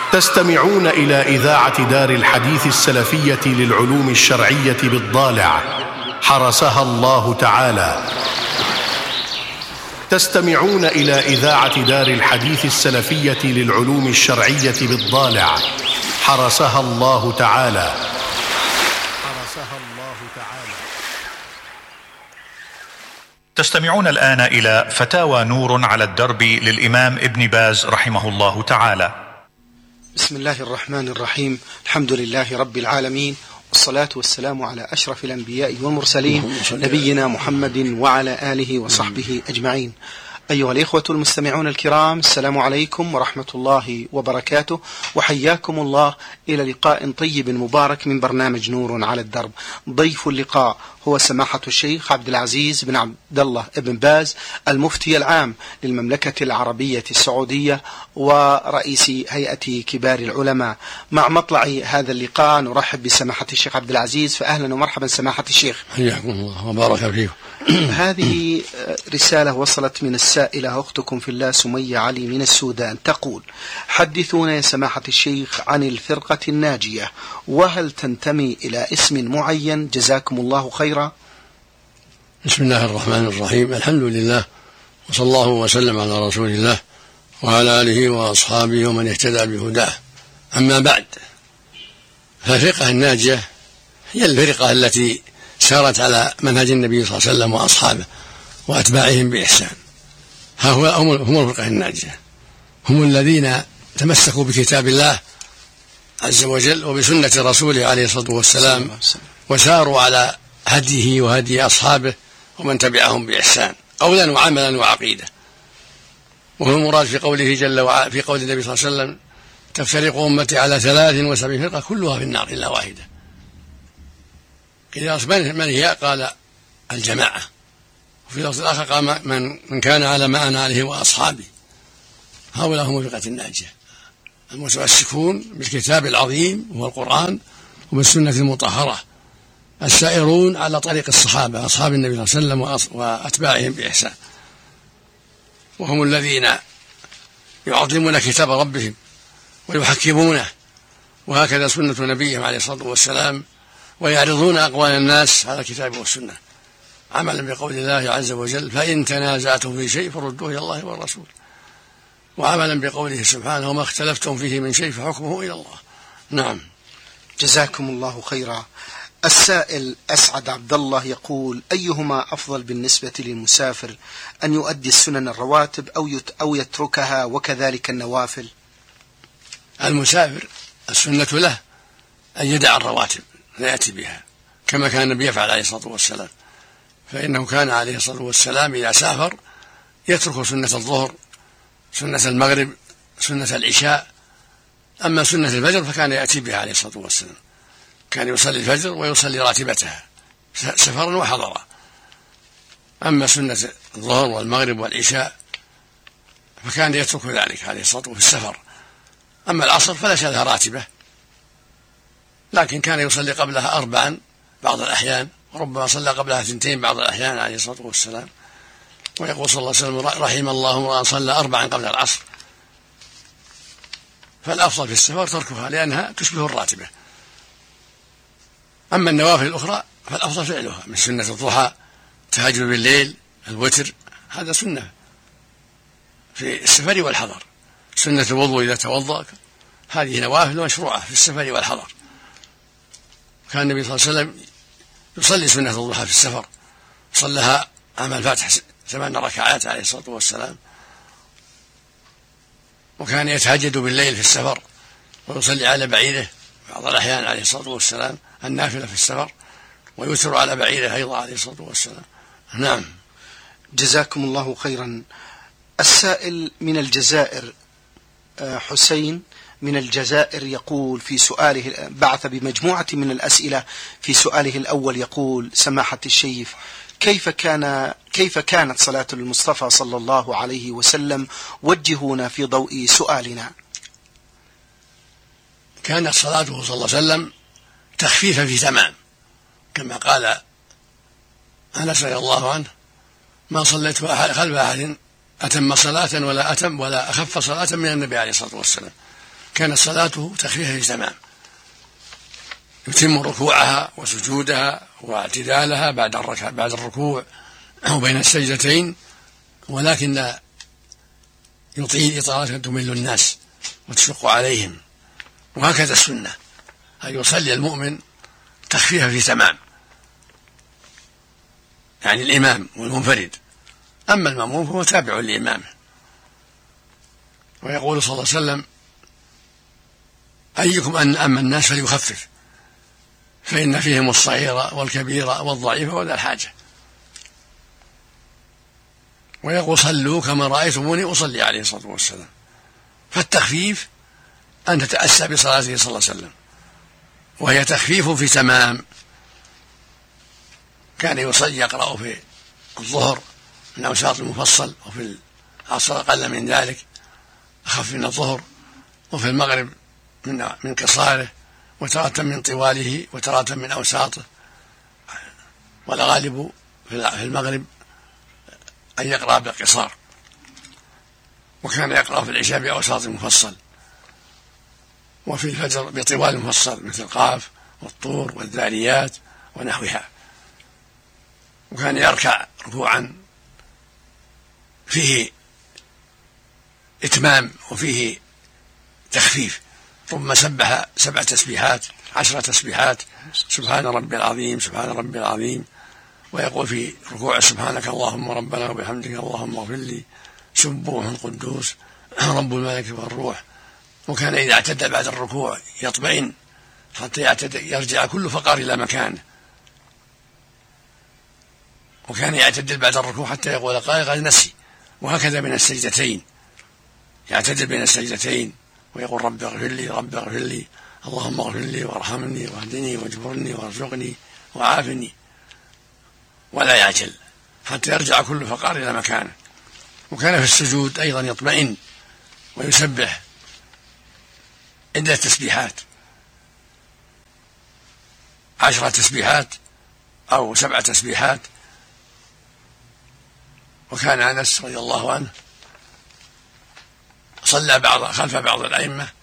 تستمعون إلى إذاعة دار الحديث السلفية للعلوم الشرعية بالضالع حرسها الله تعالى. تستمعون إلى إذاعة دار الحديث السلفية للعلوم الشرعية بالضالع حرسها الله تعالى. تستمعون الآن إلى فتاوى نور على الدرب للإمام ابن باز رحمه الله تعالى. بسم الله الرحمن الرحيم. الحمد لله رب العالمين، والصلاة والسلام على أشرف الأنبياء والمرسلين نبينا محمد وعلى آله وصحبه أجمعين. أيها الإخوة المستمعون الكرام، السلام عليكم ورحمة الله وبركاته، وحياكم الله إلى لقاء طيب مبارك من برنامج نور على الدرب. ضيف اللقاء هو سماحة الشيخ عبد العزيز بن عبد الله بن باز، المفتي العام للمملكة العربية السعودية ورئيس هيئة كبار العلماء. مع مطلع هذا اللقاء نرحب بسماحة الشيخ عبد العزيز، فأهلا ومرحبا سماحة الشيخ. حياكم الله وبارك فيكم. هذه رسالة وصلت من السائلة أختكم في الله سمية علي من السودان، تقول: حدثونا يا سماحة الشيخ عن الفرقة الناجية، وهل تنتمي إلى اسم معين؟ جزاكم الله خيرا. بسم الله الرحمن الرحيم، الحمد لله، وصلى الله وسلم على رسول الله وعلى آله وأصحابه ومن اهتدى بهداه. أما بعد، فالفرقة الناجية هي الفرقة التي سارت على منهج النبي صلى الله عليه وسلم وأصحابه وأتباعهم بإحسان. هم الفرقة الناجية، هم الذين تمسكوا بكتاب الله عز وجل وبسنة رسوله عليه الصلاة والسلام، وساروا على هديه وهدي أصحابه ومن تبعهم بإحسان قولا وعملا وعقيدة. وهو المراد في قوله جل وعلا في قول النبي صلى الله عليه وسلم: تفترق أمتي على 73 فرقة كلها في النار إلا واحدة. قيل من هي؟ قال: الجماعة. وفي لفظ الآخر قال: من كان على ما أنا عليه وأصحابي. هؤلاء هم الفرقة الناجية، المتمسكون بالكتاب العظيم وهو القرآن وبالسنة المطهرة، السائرون على طريق الصحابة أصحاب النبي صلى الله عليه وسلم وأتباعهم بإحسان. وهم الذين يعظمون كتاب ربهم ويحكمونه، وهكذا سنة نبيهم عليه الصلاة والسلام، ويعرضون أقوال الناس على الكتاب والسنة عملا بقول الله عز وجل: فإن تنازعتم في شيء فردوه إلى الله والرسول، وعملا بقوله سبحانه: وما اختلفتم فيه من شيء فحكمه إلى الله. نعم. جزاكم الله خيرا. السائل أسعد عبد الله يقول: أيهما أفضل بالنسبة للمسافر، أن يؤدي السنن الرواتب أو يتركها، وكذلك النوافل؟ المسافر السنة له أن يدع الرواتب لا يأتي بها، كما كان النبي يفعل عليه الصلاة والسلام، فإنه كان عليه الصلاة والسلام إذا سافر يترك سنة الظهر، سنة المغرب، سنة العشاء. أما سنة الفجر فكان يأتي بها عليه الصلاة والسلام، كان يصلي الفجر ويصلي راتبتها سفرا وحضرا. أما سنة الظهر والمغرب والعشاء فكان يترك ذلك عليه الصلاة والسلام في السفر. أما العصر فليس لها راتبة، لكن كان يصلي قبلها 4 بعض الأحيان، وربما صلى قبلها 2 بعض الأحيان عليه الصلاة والسلام. ويقول صلى الله عليه وسلم: رحم الله امرأ صلى 4 قبل العصر. فالأفضل في السفر تركها لأنها تشبه الراتبة. أما النوافل الأخرى فالأفضل فعلها، من سنة الضحى، التهجد بالليل، الوتر، هذا سنة في السفر والحضر. سنة الوضوء إذا توضأ، هذه نوافل مشروعة في السفر والحضر. كان النبي صلى الله عليه وسلم يصلي سنة الضحى في السفر، صلىها عام الفتح 8 ركعات عليه الصلاة والسلام. وكان يتهجد بالليل في السفر ويصلي على بعيره بعض الأحيان عليه الصلاة والسلام النافلة في السفر، ويوتر على بعيره أيضا عليه الصلاة والسلام. نعم. جزاكم الله خيرا. السائل من الجزائر حسين من الجزائر يقول في سؤاله، بعث بمجموعة من الأسئلة، في سؤاله الأول يقول: سماحة الشيخ، كيف كانت صلاة المصطفى صلى الله عليه وسلم؟ وجهونا في ضوء سؤالنا. كانت صلاته صلى الله عليه وسلم تخفيفا في تمام، كما قال أنس رضي الله عنه: ما صليت خلف أحد أتم صلاة ولا أخف صلاة من النبي عليه الصلاة والسلام. كانت صلاته تخفيفا في تمام، يتم ركوعها وسجودها واعتدالها بعد الركوع أو بين السجدتين، ولكن لا يطيل إطالة تمل الناس وتشق عليهم. وهكذا السنة أن يصلي المؤمن تخفيفا في تمام، يعني الإمام والمنفرد، أما المأموم فهو تابع لإمامه. ويقول صلى الله عليه وسلم: أيكم أن أما الناس فليخفف، فإن فيهم الصغير والكبير والضعيف وذا الحاجة. ويقول: صلوا كما رأيتموني أصلي، عليه الصلاة والسلام. فالتخفيف أن تتأسى بصلاته صلى الله عليه وسلم، وهي تخفيف في تمام. كان يقرأ في الظهر من أوساط المفصل، وفي العصر أقل من ذلك أخف من الظهر، وفي المغرب من قصاره، وتارة من طواله، وتارة من أوساطه، والغالب في المغرب أن يقرأ بالقصار. وكان يقرأ في العشاء بأوساط المفصل، وفي الفجر بطوال المفصل مثل القاف والطور والذاريات ونحوها. وكان يركع ركوعا فيه إتمام وفيه تخفيف، ثم سبح 7 تسبيحات 10 تسبيحات، سبحان ربي العظيم سبحان ربي العظيم. ويقول في ركوع: سبحانك اللهم ربنا وبحمدك اللهم اغفر لي، سبوح قدوس رب الملك والروح. وكان إذا اعتدل بعد الركوع يطمئن حتى يرجع كل فقار إلى مكانه. وكان يعتدل بعد الركوع حتى يقول قائل قد نسي. وهكذا بين السجدتين يعتدل بين السجدتين ويقول: رب اغفر لي رب اغفر لي، اللهم اغفر لي وارحمني واهدني واجبرني وارزقني وعافني، ولا يعجل حتى يرجع كل فقار إلى مكانه. وكان في السجود أيضا يطمئن ويسبح 10 تسبيحات 10 تسبيحات أو 7 تسبيحات. وكان أنس رضي الله عنه صلى خلف بعض الأئمة